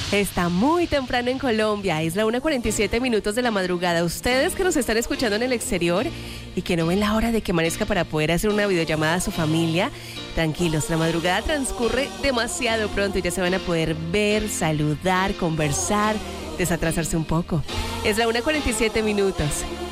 Está muy temprano en Colombia, es la 1:47 de la madrugada. Ustedes que nos están escuchando en el exterior y que no ven la hora de que amanezca para poder hacer una videollamada a su familia, tranquilos, la madrugada transcurre demasiado pronto y ya se van a poder ver, saludar, conversar, desatrasarse un poco. Es la 1:47.